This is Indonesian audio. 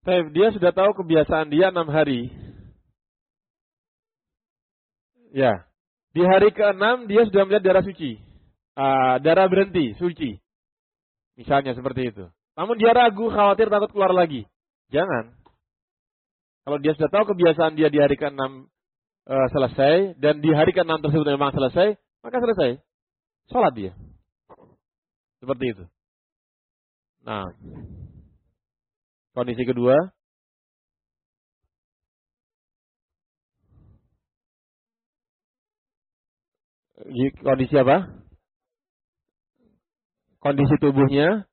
Dia sudah tahu kebiasaan dia 6 hari. Ya. Di hari ke-6 dia sudah melihat darah suci. Darah berhenti, suci. Misalnya seperti itu. Namun dia ragu, khawatir, takut keluar lagi. Jangan. Kalau dia sudah tahu kebiasaan dia di hari ke-6 selesai, dan di hari ke-6 tersebut memang selesai, maka selesai. Sholat dia. Seperti itu. Nah, kondisi kedua. Kondisi apa? Kondisi tubuhnya.